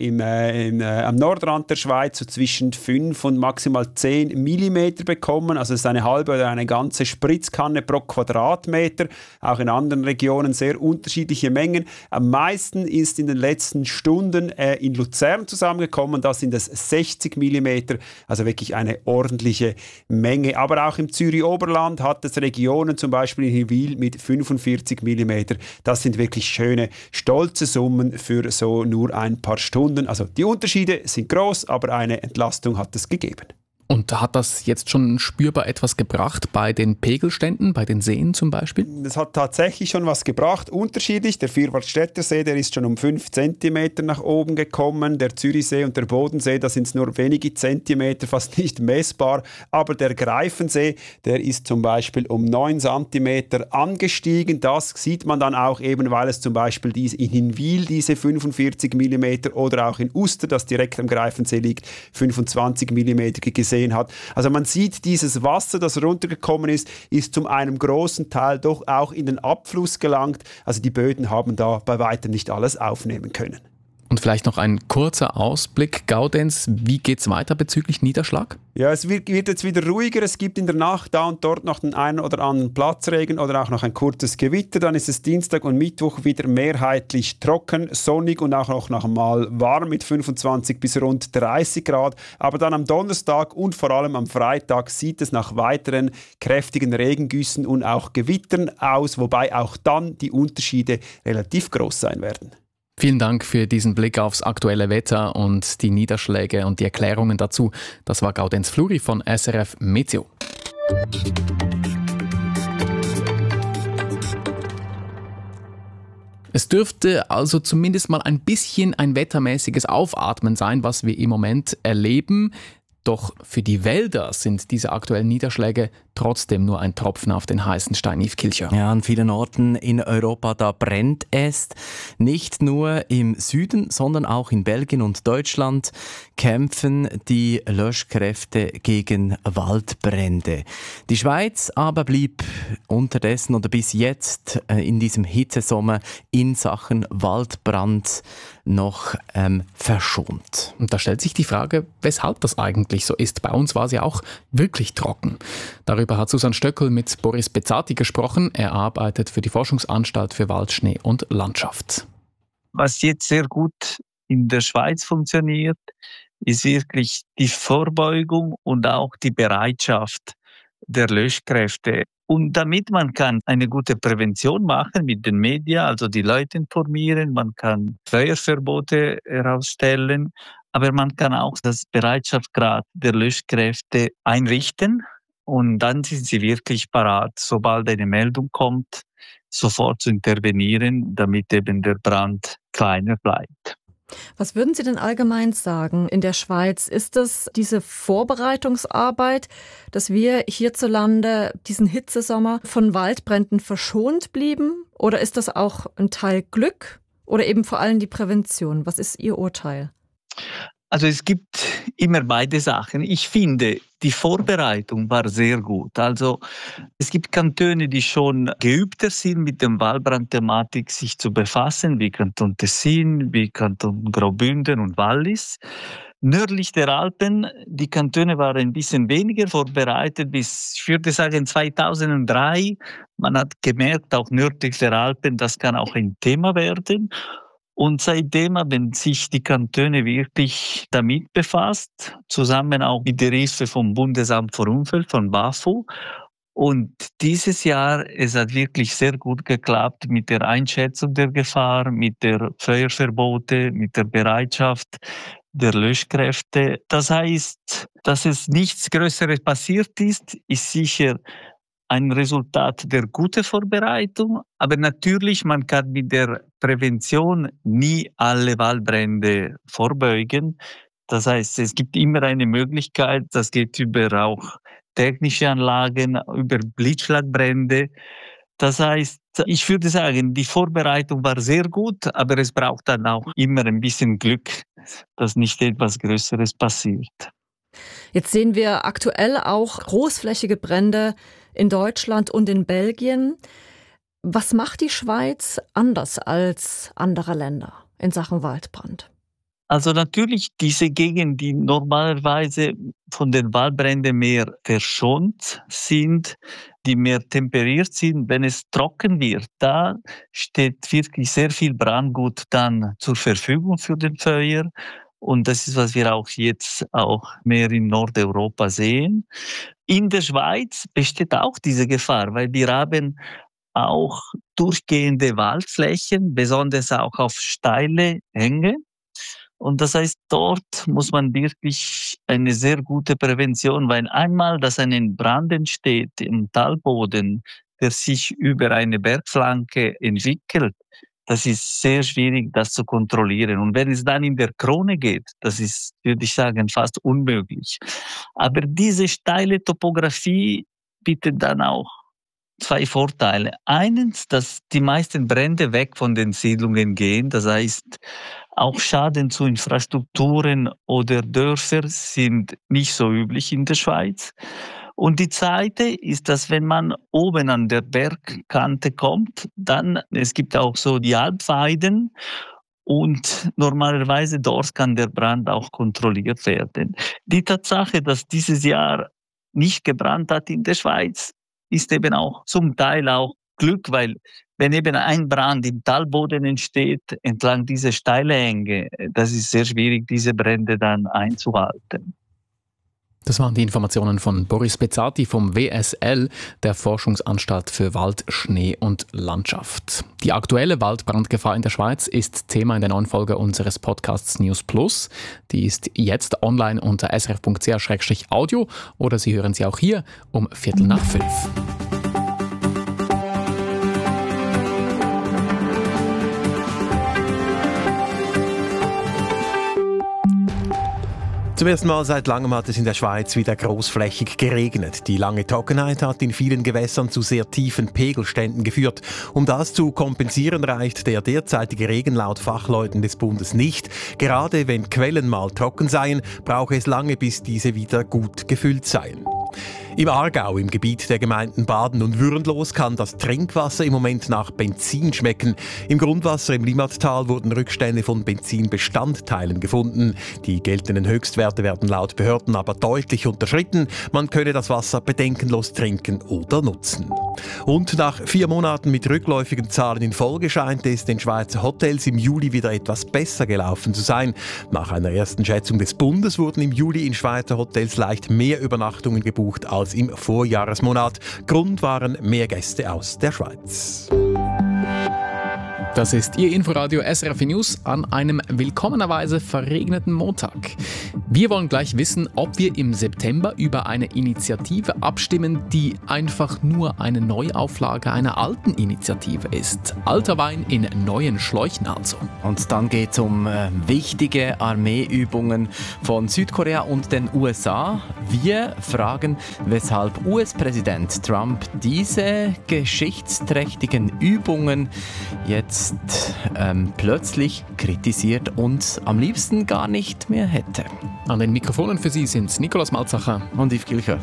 am Nordrand der Schweiz so zwischen 5 und maximal 10 Millimeter bekommen. Also es ist eine halbe oder eine ganze Spritzkanne pro Quadratmeter. Auch in anderen Regionen sehr unterschiedliche Mengen. Am meisten ist in den letzten Stunden in Luzern zusammengekommen. Da sind es 60 mm, also wirklich eine ordentliche Menge. Aber auch im Zürich-Oberland hat es Regionen, zum Beispiel in Hinwil mit 45 mm. Das sind wirklich schöne, stolze Summen für so nur ein paar Stunden. Also die Unterschiede sind groß, aber eine Entlastung hat es gegeben. Und hat das jetzt schon spürbar etwas gebracht bei den Pegelständen, bei den Seen zum Beispiel? Das hat tatsächlich schon was gebracht, unterschiedlich. Der Vierwaldstätter See, der ist schon um 5 cm nach oben gekommen. Der Zürichsee und der Bodensee, da sind es nur wenige Zentimeter, fast nicht messbar. Aber der Greifensee, der ist zum Beispiel um 9 cm angestiegen. Das sieht man dann auch eben, weil es zum Beispiel in Hinwil diese 45 mm oder auch in Uster, das direkt am Greifensee liegt, 25 mm gesehen hat. Also man sieht, dieses Wasser, das runtergekommen ist zum einem großen Teil doch auch in den Abfluss gelangt. Also die Böden haben da bei weitem nicht alles aufnehmen können. Und vielleicht noch ein kurzer Ausblick, Gaudenz, wie geht es weiter bezüglich Niederschlag? Ja, es wird jetzt wieder ruhiger. Es gibt in der Nacht da und dort noch den einen oder anderen Platzregen oder auch noch ein kurzes Gewitter. Dann ist es Dienstag und Mittwoch wieder mehrheitlich trocken, sonnig und auch noch mal warm mit 25 bis rund 30 Grad. Aber dann am Donnerstag und vor allem am Freitag sieht es nach weiteren kräftigen Regengüssen und auch Gewittern aus, wobei auch dann die Unterschiede relativ groß sein werden. Vielen Dank für diesen Blick aufs aktuelle Wetter und die Niederschläge und die Erklärungen dazu. Das war Gaudenz Fluri von SRF Meteo. Es dürfte also zumindest mal ein bisschen ein wettermäßiges Aufatmen sein, was wir im Moment erleben. Doch für die Wälder sind diese aktuellen Niederschläge trotzdem nur ein Tropfen auf den heißen Stein, Yves Kilcher. Ja, an vielen Orten in Europa, da brennt es. Nicht nur im Süden, sondern auch in Belgien und Deutschland kämpfen die Löschkräfte gegen Waldbrände. Die Schweiz aber blieb unterdessen oder bis jetzt in diesem Hitzesommer in Sachen Waldbrand noch verschont. Und da stellt sich die Frage, weshalb das eigentlich so ist. Bei uns war es ja auch wirklich trocken. Darüber hat Susanne Stöckel mit Boris Bezzati gesprochen. Er arbeitet für die Forschungsanstalt für Wald, Schnee und Landschaft. Was jetzt sehr gut in der Schweiz funktioniert, ist wirklich die Vorbeugung und auch die Bereitschaft der Löschkräfte. Und damit man kann eine gute Prävention machen mit den Medien, also die Leute informieren, man kann Feuerverbote herausstellen, aber man kann auch das Bereitschaftsgrad der Löschkräfte einrichten und dann sind sie wirklich parat, sobald eine Meldung kommt, sofort zu intervenieren, damit eben der Brand kleiner bleibt. Was würden Sie denn allgemein sagen in der Schweiz? Ist es diese Vorbereitungsarbeit, dass wir hierzulande diesen Hitzesommer von Waldbränden verschont blieben? Oder ist das auch ein Teil Glück oder eben vor allem die Prävention? Was ist Ihr Urteil? Also es gibt immer beide Sachen. Ich finde, die Vorbereitung war sehr gut. Also es gibt Kantone, die schon geübter sind, mit der Waldbrandthematik sich zu befassen, wie Kanton Tessin, wie Kanton Graubünden und Wallis. Nördlich der Alpen, die Kantone waren ein bisschen weniger vorbereitet bis, ich würde sagen, 2003. Man hat gemerkt, auch nördlich der Alpen, das kann auch ein Thema werden. Und seitdem haben sich die Kantone wirklich damit befasst, zusammen auch mit der Hilfe vom Bundesamt für Umwelt, von BAFU. Und dieses Jahr, es hat wirklich sehr gut geklappt mit der Einschätzung der Gefahr, mit der Feuerverbote, mit der Bereitschaft der Löschkräfte. Das heißt, dass es nichts Größeres passiert ist sicher ein Resultat der guten Vorbereitung, aber natürlich, man kann mit der Prävention nie alle Waldbrände vorbeugen. Das heißt, es gibt immer eine Möglichkeit, das geht über auch technische Anlagen, über Blitzschlagbrände. Das heißt, ich würde sagen, die Vorbereitung war sehr gut, aber es braucht dann auch immer ein bisschen Glück, dass nicht etwas Größeres passiert. Jetzt sehen wir aktuell auch großflächige Brände in Deutschland und in Belgien. Was macht die Schweiz anders als andere Länder in Sachen Waldbrand? Also natürlich diese Gegenden, die normalerweise von den Waldbränden mehr verschont sind, die mehr temperiert sind, wenn es trocken wird, da steht wirklich sehr viel Brandgut dann zur Verfügung für den Feuer. Und das ist, was wir auch jetzt auch mehr in Nordeuropa sehen. In der Schweiz besteht auch diese Gefahr, weil wir haben auch durchgehende Waldflächen, besonders auch auf steile Hänge. Und das heißt, dort muss man wirklich eine sehr gute Prävention, weil einmal, dass ein Brand entsteht im Talboden, der sich über eine Bergflanke entwickelt, das ist sehr schwierig, das zu kontrollieren. Und wenn es dann in der Krone geht, das ist, würde ich sagen, fast unmöglich. Aber diese steile Topografie bietet dann auch zwei Vorteile. Eines, dass die meisten Brände weg von den Siedlungen gehen. Das heißt, auch Schaden zu Infrastrukturen oder Dörfern sind nicht so üblich in der Schweiz. Und die zweite ist, dass wenn man oben an der Bergkante kommt, dann, es gibt auch so die Alpweiden und normalerweise dort kann der Brand auch kontrolliert werden. Die Tatsache, dass dieses Jahr nicht gebrannt hat in der Schweiz, ist eben auch zum Teil auch Glück, weil wenn eben ein Brand im Talboden entsteht, entlang dieser steilen Hänge, das ist sehr schwierig, diese Brände dann einzuhalten. Das waren die Informationen von Boris Bezzati vom WSL, der Forschungsanstalt für Wald, Schnee und Landschaft. Die aktuelle Waldbrandgefahr in der Schweiz ist Thema in der neuen Folge unseres Podcasts News Plus. Die ist jetzt online unter srf.ch/audio oder Sie hören sie auch hier um 5:15. Zum ersten Mal seit langem hat es in der Schweiz wieder großflächig geregnet. Die lange Trockenheit hat in vielen Gewässern zu sehr tiefen Pegelständen geführt. Um das zu kompensieren, reicht der derzeitige Regen laut Fachleuten des Bundes nicht. Gerade wenn Quellen mal trocken seien, brauche es lange, bis diese wieder gut gefüllt seien. Im Aargau, im Gebiet der Gemeinden Baden und Würenlos, kann das Trinkwasser im Moment nach Benzin schmecken. Im Grundwasser im Limmattal wurden Rückstände von Benzinbestandteilen gefunden. Die geltenden Höchstwerte werden laut Behörden aber deutlich unterschritten. Man könne das Wasser bedenkenlos trinken oder nutzen. Und nach 4 Monaten mit rückläufigen Zahlen in Folge scheint es den Schweizer Hotels im Juli wieder etwas besser gelaufen zu sein. Nach einer ersten Schätzung des Bundes wurden im Juli in Schweizer Hotels leicht mehr Übernachtungen gebucht als als im Vorjahresmonat. Grund waren mehr Gäste aus der Schweiz. Das ist Ihr Inforadio SRF News an einem willkommenerweise verregneten Montag. Wir wollen gleich wissen, ob wir im September über eine Initiative abstimmen, die einfach nur eine Neuauflage einer alten Initiative ist. Alter Wein in neuen Schläuchen also. Und dann geht es um wichtige Armeeübungen von Südkorea und den USA. Wir fragen, weshalb US-Präsident Trump diese geschichtsträchtigen Übungen jetzt plötzlich kritisiert und am liebsten gar nicht mehr hätte. An den Mikrofonen für Sie sind Nikolaus Malzacher und Yves Kilcher.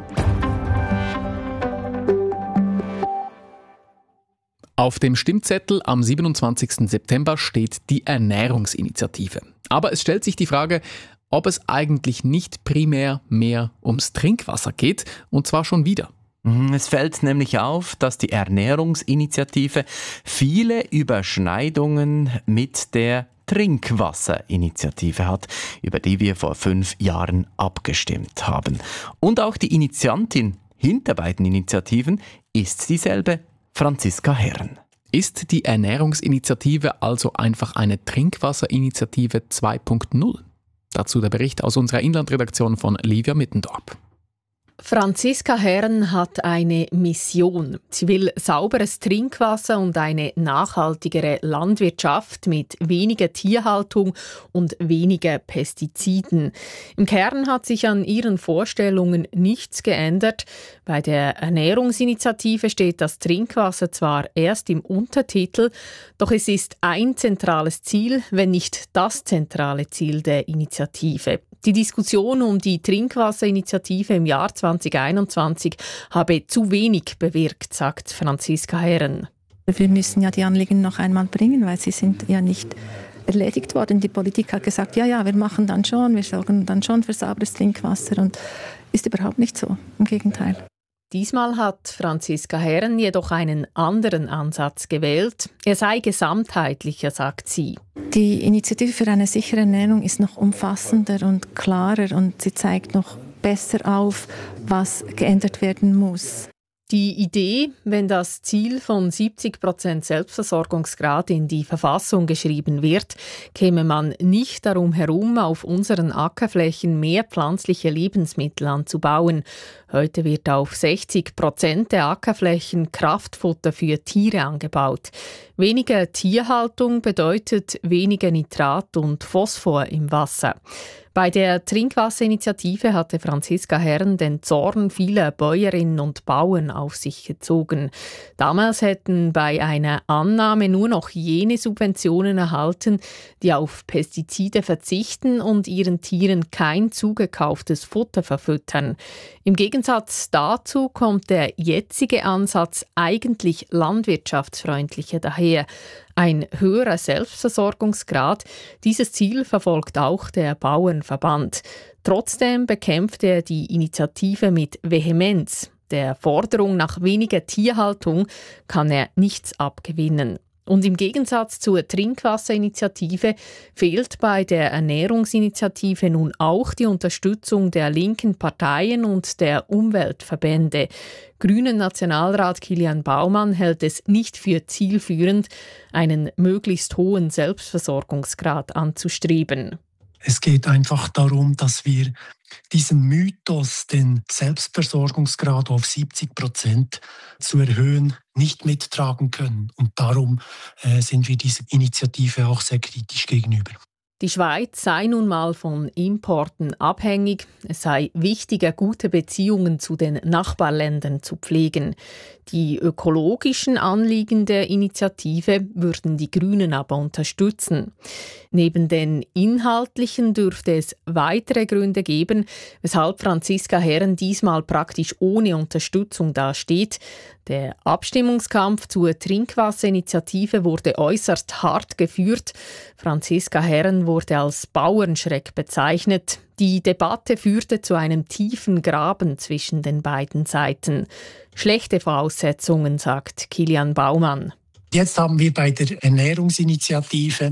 Auf dem Stimmzettel am 27. September steht die Ernährungsinitiative. Aber es stellt sich die Frage, ob es eigentlich nicht primär mehr ums Trinkwasser geht, und zwar schon wieder. Es fällt nämlich auf, dass die Ernährungsinitiative viele Überschneidungen mit der Trinkwasserinitiative hat, über die wir vor 5 Jahren abgestimmt haben. Und auch die Initiantin hinter beiden Initiativen ist dieselbe, Franziska Herren. Ist die Ernährungsinitiative also einfach eine Trinkwasserinitiative 2.0? Dazu der Bericht aus unserer Inlandredaktion von Livia Mittendorp. Franziska Herren hat eine Mission. Sie will sauberes Trinkwasser und eine nachhaltigere Landwirtschaft mit weniger Tierhaltung und weniger Pestiziden. Im Kern hat sich an ihren Vorstellungen nichts geändert. Bei der Ernährungsinitiative steht das Trinkwasser zwar erst im Untertitel, doch es ist ein zentrales Ziel, wenn nicht das zentrale Ziel der Initiative. Die Diskussion um die Trinkwasserinitiative im Jahr 2021 habe zu wenig bewirkt, sagt Franziska Herren. Wir müssen ja die Anliegen noch einmal bringen, weil sie sind ja nicht erledigt worden. Die Politik hat gesagt, ja, wir machen dann schon, wir sorgen dann schon für sauberes Trinkwasser, und ist überhaupt nicht so, im Gegenteil. Diesmal hat Franziska Herren jedoch einen anderen Ansatz gewählt. Er sei gesamtheitlicher, sagt sie. Die Initiative für eine sichere Ernährung ist noch umfassender und klarer, und sie zeigt noch besser auf, was geändert werden muss. Die Idee, wenn das Ziel von 70% Selbstversorgungsgrad in die Verfassung geschrieben wird, käme man nicht darum herum, auf unseren Ackerflächen mehr pflanzliche Lebensmittel anzubauen. Heute wird auf 60% der Ackerflächen Kraftfutter für Tiere angebaut. Weniger Tierhaltung bedeutet weniger Nitrat und Phosphor im Wasser. Bei der Trinkwasserinitiative hatte Franziska Herren den Zorn vieler Bäuerinnen und Bauern auf sich gezogen. Damals hätten bei einer Annahme nur noch jene Subventionen erhalten, die auf Pestizide verzichten und ihren Tieren kein zugekauftes Futter verfüttern. Im Gegensatz dazu kommt der jetzige Ansatz eigentlich landwirtschaftsfreundlicher daher. Ein höherer Selbstversorgungsgrad, dieses Ziel verfolgt auch der Bauernverband. Trotzdem bekämpft er die Initiative mit Vehemenz. Der Forderung nach weniger Tierhaltung kann er nichts abgewinnen. Und im Gegensatz zur Trinkwasserinitiative fehlt bei der Ernährungsinitiative nun auch die Unterstützung der linken Parteien und der Umweltverbände. Grünen Nationalrat Kilian Baumann hält es nicht für zielführend, einen möglichst hohen Selbstversorgungsgrad anzustreben. Es geht einfach darum, dass wir diesen Mythos, den Selbstversorgungsgrad auf 70% zu erhöhen, nicht mittragen können. Und darum sind wir dieser Initiative auch sehr kritisch gegenüber. Die Schweiz sei nun mal von Importen abhängig. Es sei wichtiger, gute Beziehungen zu den Nachbarländern zu pflegen. Die ökologischen Anliegen der Initiative würden die Grünen aber unterstützen. Neben den inhaltlichen dürfte es weitere Gründe geben, weshalb Franziska Herren diesmal praktisch ohne Unterstützung dasteht. Der Abstimmungskampf zur Trinkwasserinitiative wurde äußerst hart geführt. Franziska Herren wurde als Bauernschreck bezeichnet. Die Debatte führte zu einem tiefen Graben zwischen den beiden Seiten. Schlechte Voraussetzungen, sagt Kilian Baumann. Jetzt haben wir bei der Ernährungsinitiative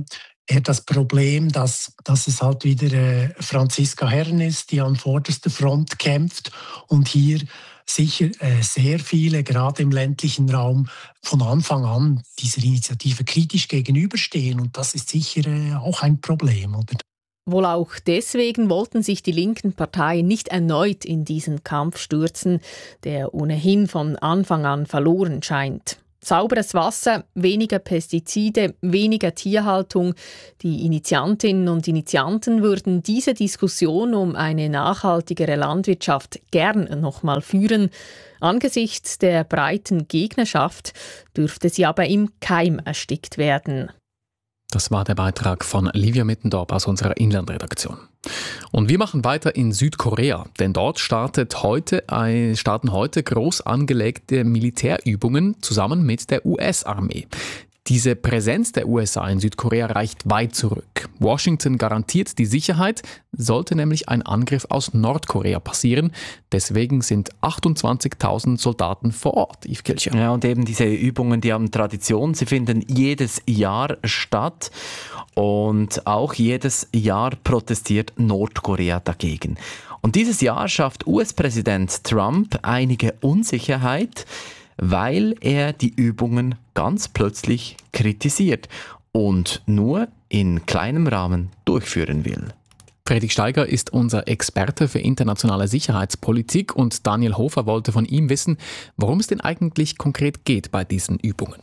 eher das Problem, dass es halt wieder Franziska Herrn ist, die an vorderster Front kämpft und hier sicher sehr viele, gerade im ländlichen Raum, von Anfang an dieser Initiative kritisch gegenüberstehen. Und das ist sicher auch ein Problem, oder? Wohl auch deswegen wollten sich die linken Parteien nicht erneut in diesen Kampf stürzen, der ohnehin von Anfang an verloren scheint. Sauberes Wasser, weniger Pestizide, weniger Tierhaltung. Die Initiantinnen und Initianten würden diese Diskussion um eine nachhaltigere Landwirtschaft gern nochmal führen. Angesichts der breiten Gegnerschaft dürfte sie aber im Keim erstickt werden. Das war der Beitrag von Livia Mittendorf aus unserer Inlandredaktion. Und wir machen weiter in Südkorea, denn dort starten heute groß angelegte Militärübungen zusammen mit der US-Armee. Diese Präsenz der USA in Südkorea reicht weit zurück. Washington garantiert die Sicherheit, sollte nämlich ein Angriff aus Nordkorea passieren. Deswegen sind 28.000 Soldaten vor Ort, Yves Kilcher. Ja, und eben diese Übungen, die haben Tradition. Sie finden jedes Jahr statt. Und auch jedes Jahr protestiert Nordkorea dagegen. Und dieses Jahr schafft US-Präsident Trump einige Unsicherheit, weil er die Übungen ganz plötzlich kritisiert und nur in kleinem Rahmen durchführen will. Fredrik Steiger ist unser Experte für internationale Sicherheitspolitik und Daniel Hofer wollte von ihm wissen, worum es denn eigentlich konkret geht bei diesen Übungen.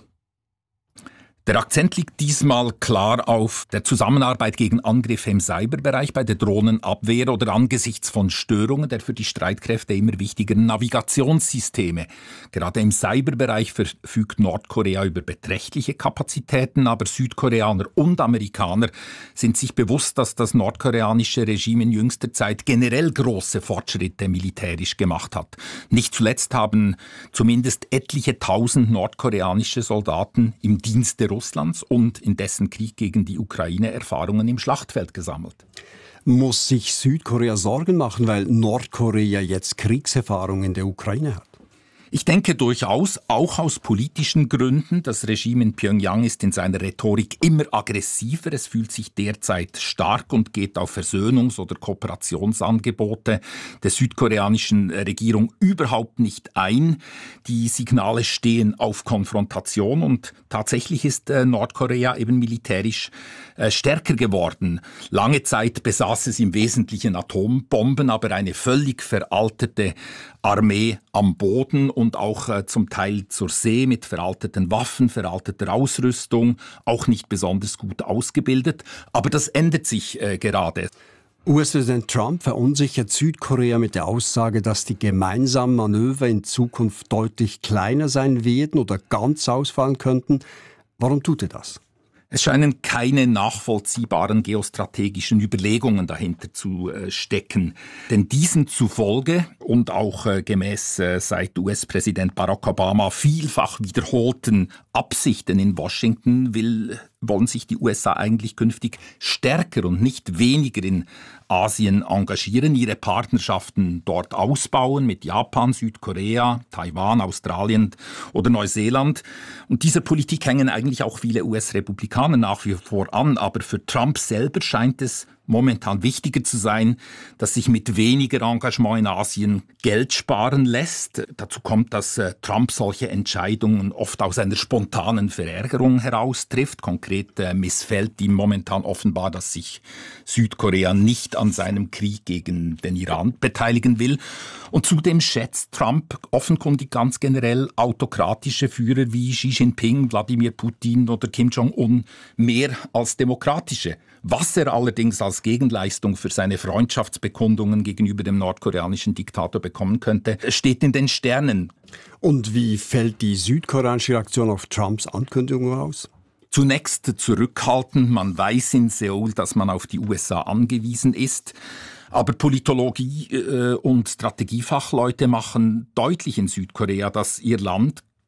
Der Akzent liegt diesmal klar auf der Zusammenarbeit gegen Angriffe im Cyberbereich bei der Drohnenabwehr oder angesichts von Störungen der für die Streitkräfte immer wichtigeren Navigationssysteme. Gerade im Cyberbereich verfügt Nordkorea über beträchtliche Kapazitäten, aber Südkoreaner und Amerikaner sind sich bewusst, dass das nordkoreanische Regime in jüngster Zeit generell große Fortschritte militärisch gemacht hat. Nicht zuletzt haben zumindest etliche tausend nordkoreanische Soldaten im Dienste Russlands und in dessen Krieg gegen die Ukraine Erfahrungen im Schlachtfeld gesammelt. Muss sich Südkorea Sorgen machen, weil Nordkorea jetzt Kriegserfahrung in der Ukraine hat? Ich denke durchaus, auch aus politischen Gründen. Das Regime in Pyongyang ist in seiner Rhetorik immer aggressiver. Es fühlt sich derzeit stark und geht auf Versöhnungs- oder Kooperationsangebote der südkoreanischen Regierung überhaupt nicht ein. Die Signale stehen auf Konfrontation und tatsächlich ist Nordkorea eben militärisch stärker geworden. Lange Zeit besaß es im Wesentlichen Atombomben, aber eine völlig veraltete Armee am Boden und auch zum Teil zur See mit veralteten Waffen, veralteter Ausrüstung, auch nicht besonders gut ausgebildet. Aber das ändert sich gerade. US-Präsident Trump verunsichert Südkorea mit der Aussage, dass die gemeinsamen Manöver in Zukunft deutlich kleiner sein werden oder ganz ausfallen könnten. Warum tut er das? Es scheinen keine nachvollziehbaren geostrategischen Überlegungen dahinter zu stecken. Denn diesen zufolge und auch gemäß seit US-Präsident Barack Obama vielfach wiederholten Absichten in Washington wollen sich die USA eigentlich künftig stärker und nicht weniger in Asien engagieren, ihre Partnerschaften dort ausbauen mit Japan, Südkorea, Taiwan, Australien oder Neuseeland. Und dieser Politik hängen eigentlich auch viele US-Republikaner nach wie vor an. Aber für Trump selber scheint es momentan wichtiger zu sein, dass sich mit weniger Engagement in Asien Geld sparen lässt. Dazu kommt, dass Trump solche Entscheidungen oft aus einer spontanen Verärgerung heraus trifft. Konkret missfällt ihm momentan offenbar, dass sich Südkorea nicht an seinem Krieg gegen den Iran beteiligen will. Und zudem schätzt Trump offenkundig ganz generell autokratische Führer wie Xi Jinping, Wladimir Putin oder Kim Jong-un mehr als demokratische. Was er allerdings als Gegenleistung für seine Freundschaftsbekundungen gegenüber dem nordkoreanischen Diktator bekommen könnte, steht in den Sternen. Und wie fällt die südkoreanische Reaktion auf Trumps Ankündigung aus? Zunächst zurückhaltend. Man weiß in Seoul, dass man auf die USA angewiesen ist. Aber Politologie und Strategiefachleute machen deutlich in Südkorea, dass ihr Land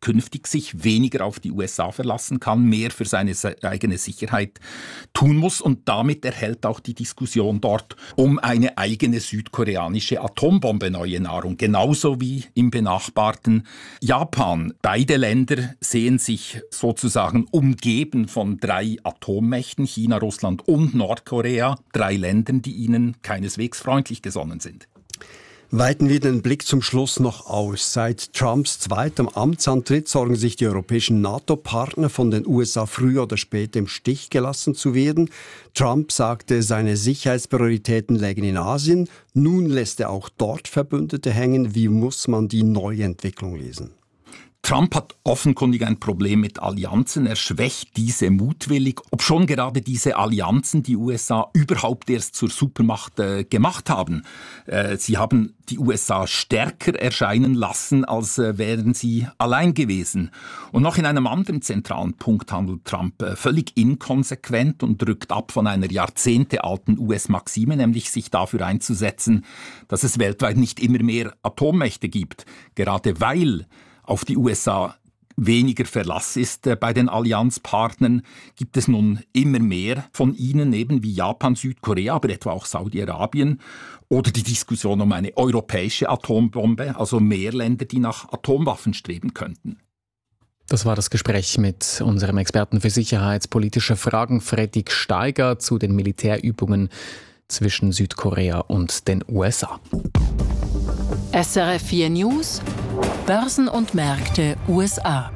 künftig sich weniger auf die USA verlassen kann, mehr für seine eigene Sicherheit tun muss. Und damit erhält auch die Diskussion dort um eine eigene südkoreanische Atombombe neue Nahrung. Genauso wie im benachbarten Japan. Beide Länder sehen sich sozusagen umgeben von 3 Atommächten, China, Russland und Nordkorea. 3 Ländern, die ihnen keineswegs freundlich gesonnen sind. Weiten wir den Blick zum Schluss noch aus. Seit Trumps zweitem Amtsantritt sorgen sich die europäischen NATO-Partner von den USA früher oder später im Stich gelassen zu werden. Trump sagte, seine Sicherheitsprioritäten lägen in Asien. Nun lässt er auch dort Verbündete hängen. Wie muss man die neue Entwicklung lesen? Trump hat offenkundig ein Problem mit Allianzen. Er schwächt diese mutwillig, obschon gerade diese Allianzen die USA überhaupt erst zur Supermacht gemacht haben. Sie haben die USA stärker erscheinen lassen, als wären sie allein gewesen. Und noch in einem anderen zentralen Punkt handelt Trump völlig inkonsequent und rückt ab von einer jahrzehntealten US-Maxime, nämlich sich dafür einzusetzen, dass es weltweit nicht immer mehr Atommächte gibt. Gerade weil auf die USA weniger Verlass ist bei den Allianzpartnern, gibt es nun immer mehr von ihnen, eben wie Japan, Südkorea, aber etwa auch Saudi-Arabien. Oder die Diskussion um eine europäische Atombombe, also mehr Länder, die nach Atomwaffen streben könnten. Das war das Gespräch mit unserem Experten für sicherheitspolitische Fragen, Fredrik Steiger, zu den Militärübungen zwischen Südkorea und den USA. SRF 4 News, Börsen und Märkte USA.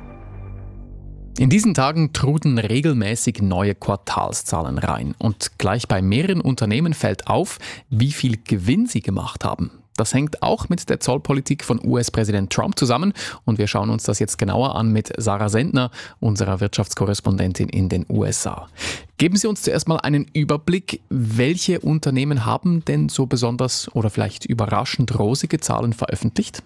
In diesen Tagen trudeln regelmäßig neue Quartalszahlen rein. Und gleich bei mehreren Unternehmen fällt auf, wie viel Gewinn sie gemacht haben. Das hängt auch mit der Zollpolitik von US-Präsident Trump zusammen. Und wir schauen uns das jetzt genauer an mit Sarah Sendner, unserer Wirtschaftskorrespondentin in den USA. Geben Sie uns zuerst mal einen Überblick. Welche Unternehmen haben denn so besonders oder vielleicht überraschend rosige Zahlen veröffentlicht?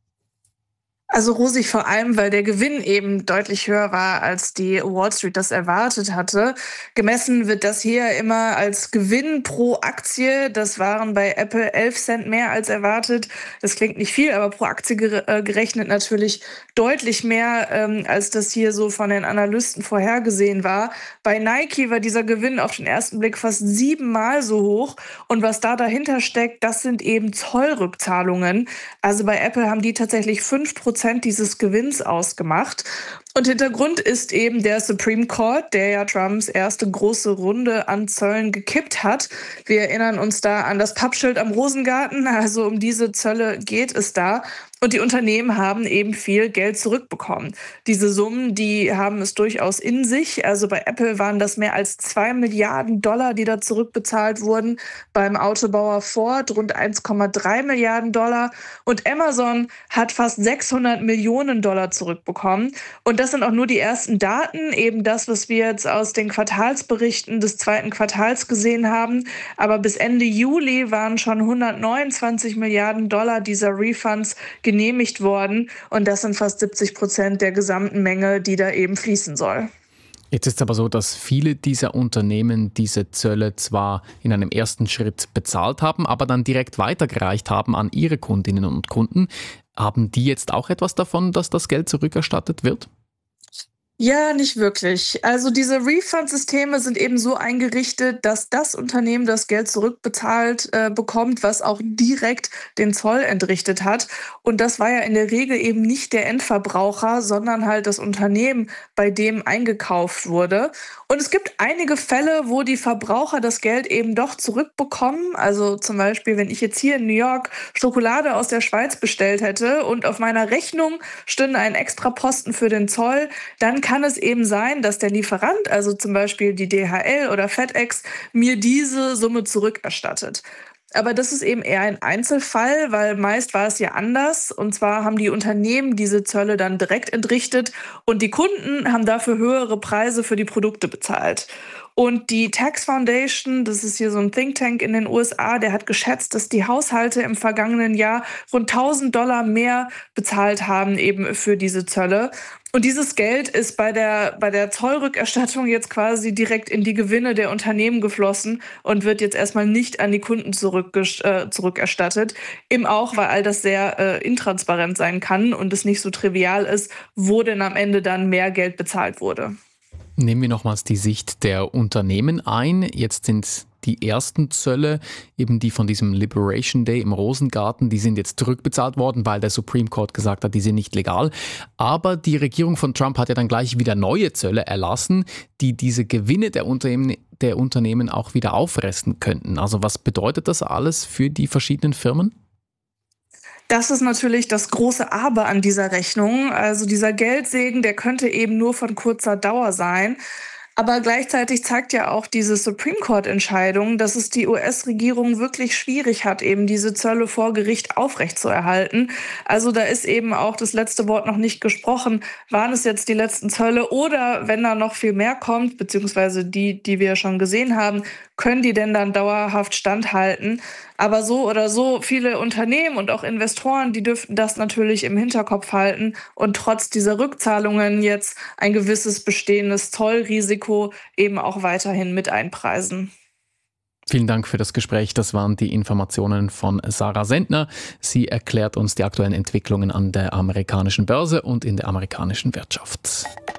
Also rosig vor allem, weil der Gewinn eben deutlich höher war, als die Wall Street das erwartet hatte. Gemessen wird das hier immer als Gewinn pro Aktie. Das waren bei Apple 11 Cent mehr als erwartet. Das klingt nicht viel, aber pro Aktie gerechnet natürlich deutlich mehr, als das hier so von den Analysten vorhergesehen war. Bei Nike war dieser Gewinn auf den ersten Blick fast 7-mal so hoch. Und was da dahinter steckt, das sind eben Zollrückzahlungen. Also bei Apple haben die tatsächlich 5% dieses Gewinns ausgemacht. Und Hintergrund ist eben der Supreme Court, der ja Trumps erste große Runde an Zöllen gekippt hat. Wir erinnern uns da an das Pappschild am Rosengarten, also um diese Zölle geht es da. Und die Unternehmen haben eben viel Geld zurückbekommen. Diese Summen, die haben es durchaus in sich. Also bei Apple waren das mehr als $2 Milliarden, die da zurückbezahlt wurden. Beim Autobauer Ford rund $1,3 Milliarden. Und Amazon hat fast $600 Millionen zurückbekommen. Und das sind auch nur die ersten Daten, eben das, was wir jetzt aus den Quartalsberichten des zweiten Quartals gesehen haben. Aber bis Ende Juli waren schon $129 Milliarden dieser Refunds genehmigt worden. Und das sind fast 70% der gesamten Menge, die da eben fließen soll. Jetzt ist es aber so, dass viele dieser Unternehmen diese Zölle zwar in einem ersten Schritt bezahlt haben, aber dann direkt weitergereicht haben an ihre Kundinnen und Kunden. Haben die jetzt auch etwas davon, dass das Geld zurückerstattet wird? Ja, nicht wirklich. Also diese Refund-Systeme sind eben so eingerichtet, dass das Unternehmen das Geld zurückbezahlt bekommt, was auch direkt den Zoll entrichtet hat. Und das war ja in der Regel eben nicht der Endverbraucher, sondern halt das Unternehmen, bei dem eingekauft wurde. Und es gibt einige Fälle, wo die Verbraucher das Geld eben doch zurückbekommen. Also zum Beispiel, wenn ich jetzt hier in New York Schokolade aus der Schweiz bestellt hätte und auf meiner Rechnung stünde ein extra Posten für den Zoll, dann kann es eben sein, dass der Lieferant, also zum Beispiel die DHL oder FedEx, mir diese Summe zurückerstattet. Aber das ist eben eher ein Einzelfall, weil meist war es ja anders. Und zwar haben die Unternehmen diese Zölle dann direkt entrichtet und die Kunden haben dafür höhere Preise für die Produkte bezahlt. Und die Tax Foundation, das ist hier so ein Think Tank in den USA, der hat geschätzt, dass die Haushalte im vergangenen Jahr rund $1.000 mehr bezahlt haben eben für diese Zölle. Und dieses Geld ist bei der Zollrückerstattung jetzt quasi direkt in die Gewinne der Unternehmen geflossen und wird jetzt erstmal nicht an die Kunden zurückerstattet. Eben auch, weil all das sehr intransparent sein kann und es nicht so trivial ist, wo denn am Ende dann mehr Geld bezahlt wurde. Nehmen wir nochmals die Sicht der Unternehmen ein. Jetzt sind die ersten Zölle, eben die von diesem Liberation Day im Rosengarten, die sind jetzt zurückbezahlt worden, weil der Supreme Court gesagt hat, die sind nicht legal. Aber die Regierung von Trump hat ja dann gleich wieder neue Zölle erlassen, die diese Gewinne der Unternehmen auch wieder auffressen könnten. Also was bedeutet das alles für die verschiedenen Firmen? Das ist natürlich das große Aber an dieser Rechnung. Also dieser Geldsegen, der könnte eben nur von kurzer Dauer sein. Aber gleichzeitig zeigt ja auch diese Supreme Court-Entscheidung, dass es die US-Regierung wirklich schwierig hat, eben diese Zölle vor Gericht aufrechtzuerhalten. Also da ist eben auch das letzte Wort noch nicht gesprochen. Waren es jetzt die letzten Zölle oder wenn da noch viel mehr kommt, beziehungsweise die wir schon gesehen haben, können die denn dann dauerhaft standhalten? Aber so oder so, viele Unternehmen und auch Investoren, die dürften das natürlich im Hinterkopf halten und trotz dieser Rückzahlungen jetzt ein gewisses bestehendes Zollrisiko eben auch weiterhin mit einpreisen. Vielen Dank für das Gespräch. Das waren die Informationen von Sarah Sendner. Sie erklärt uns die aktuellen Entwicklungen an der amerikanischen Börse und in der amerikanischen Wirtschaft.